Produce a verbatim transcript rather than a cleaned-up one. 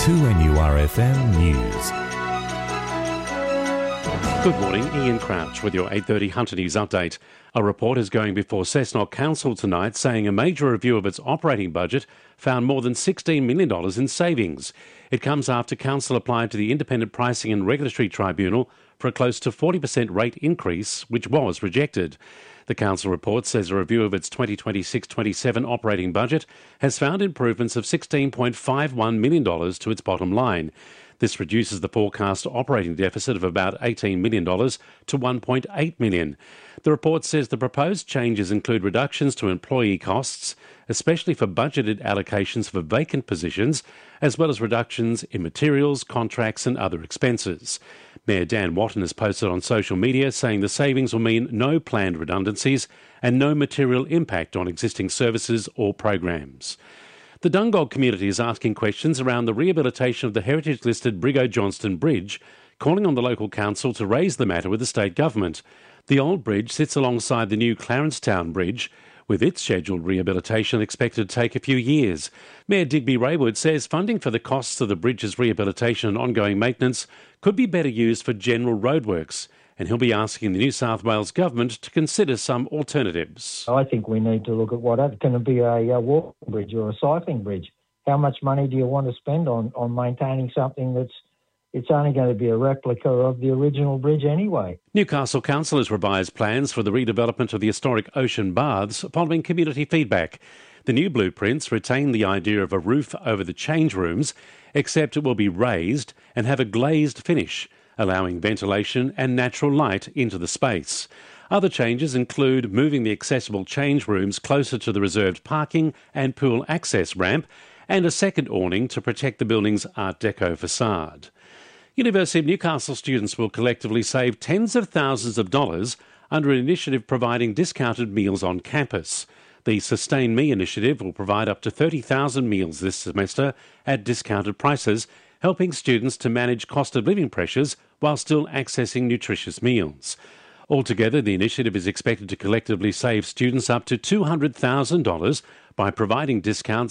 two N U R F M News. Good morning, Ian Crouch with your eight thirty Hunter News update. A report is going before Cessnock Council tonight saying a major review of its operating budget found more than sixteen million dollars in savings. It comes after Council applied to the Independent Pricing and Regulatory Tribunal for a close to forty percent rate increase, which was rejected. The Council report says a review of its twenty twenty-six twenty-seven operating budget has found improvements of sixteen point five one million dollars to its bottom line. This reduces the forecast operating deficit of about eighteen million dollars to one point eight million dollars. The report says the proposed changes include reductions to employee costs, especially for budgeted allocations for vacant positions, as well as reductions in materials, contracts and other expenses. Mayor Dan Watton has posted on social media saying the savings will mean no planned redundancies and no material impact on existing services or programs. The Dungog community is asking questions around the rehabilitation of the heritage-listed Brigo-Johnston Bridge, calling on the local council to raise the matter with the state government. The old bridge sits alongside the new Clarencetown Bridge, with its scheduled rehabilitation expected to take a few years. Mayor Digby Raywood says funding for the costs of the bridge's rehabilitation and ongoing maintenance could be better used for general roadworks, and he'll be asking the New South Wales government to consider some alternatives. I think we need to look at what can it be a, a walking bridge or a cycling bridge. How much money do you want to spend on, on maintaining something that's it's only going to be a replica of the original bridge anyway? Newcastle Council has revised plans for the redevelopment of the historic Ocean Baths following community feedback. The new blueprints retain the idea of a roof over the change rooms, except it will be raised and have a glazed finish, allowing ventilation and natural light into the space. Other changes include moving the accessible change rooms closer to the reserved parking and pool access ramp, and a second awning to protect the building's Art Deco facade. University of Newcastle students will collectively save tens of thousands of dollars under an initiative providing discounted meals on campus. The Sustain Me initiative will provide up to thirty thousand meals this semester at discounted prices, helping students to manage cost of living pressures while still accessing nutritious meals. Altogether, the initiative is expected to collectively save students up to two hundred thousand dollars by providing discounts